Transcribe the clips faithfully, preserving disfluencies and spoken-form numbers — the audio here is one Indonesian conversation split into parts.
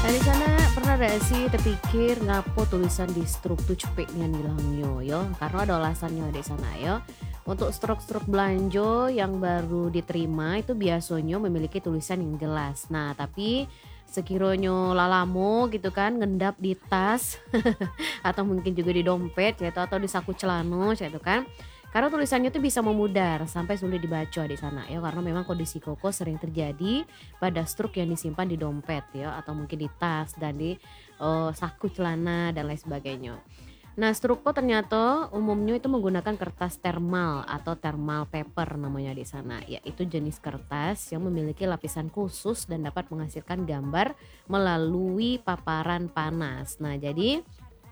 Nah di sana pernah nggak sih terpikir ngapo tulisan di struk tu cepek nian ilangnya yo? Karena ada alasannya di sana yo. Untuk struk-struk belanja yang baru diterima itu biasanya memiliki tulisan yang jelas. Nah tapi sekiranya lalamo gitu kan ngendap di tas atau mungkin juga di dompet ya atau di saku celana ya itu kan. Karena tulisannya tuh bisa memudar sampai sulit dibaca di sana ya karena memang kondisi koko sering terjadi pada struk yang disimpan di dompet ya atau mungkin di tas dan di eh, saku celana dan lain sebagainya. Nah, strukko ternyata umumnya itu menggunakan kertas thermal atau thermal paper namanya di sana, yaitu jenis kertas yang memiliki lapisan khusus dan dapat menghasilkan gambar melalui paparan panas. Nah, jadi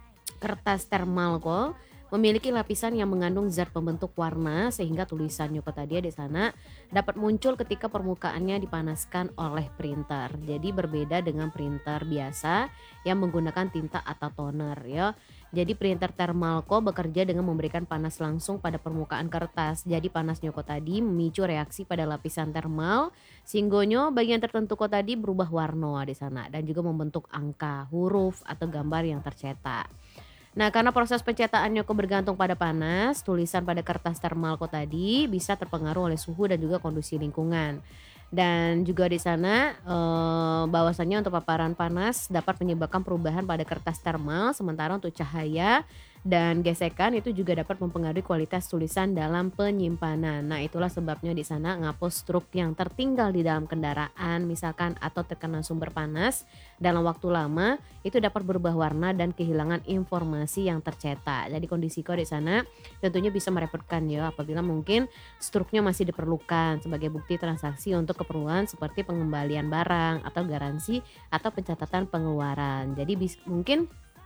kertas thermal kok memiliki lapisan yang mengandung zat pembentuk warna sehingga tulisan Yoko tadi di sana dapat muncul ketika permukaannya dipanaskan oleh printer. Jadi berbeda dengan printer biasa yang menggunakan tinta atau toner ya. Jadi printer thermal kok bekerja dengan memberikan panas langsung pada permukaan kertas. Jadi panas Yoko tadi memicu reaksi pada lapisan thermal sehingga bagian tertentu kok tadi berubah warna di sana dan juga membentuk angka, huruf atau gambar yang tercetak. Nah, karena proses pencetakannya kok bergantung pada panas, tulisan pada kertas thermal kok tadi bisa terpengaruh oleh suhu dan juga kondisi lingkungan. Dan juga di sana eh, bahwasannya untuk paparan panas dapat menyebabkan perubahan pada kertas thermal, sementara untuk cahaya dan gesekan itu juga dapat mempengaruhi kualitas tulisan dalam penyimpanan. Nah, itulah sebabnya di sana ngapus struk yang tertinggal di dalam kendaraan misalkan atau terkena sumber panas dalam waktu lama itu dapat berubah warna dan kehilangan informasi yang tercetak. Jadi kondisi kok di sana tentunya bisa merepotkan ya apabila mungkin struknya masih diperlukan sebagai bukti transaksi untuk keperluan seperti pengembalian barang atau garansi atau pencatatan pengeluaran. Jadi bis, mungkin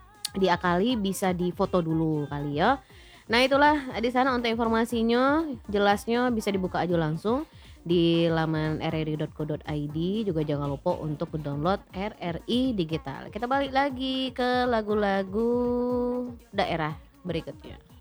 diakali bisa difoto dulu kali ya. Nah itulah di sana untuk informasinya jelasnya bisa dibuka aja langsung di laman r r i dot co dot i d, juga jangan lupa untuk download R R I Digital. Kita balik lagi ke lagu-lagu daerah berikutnya.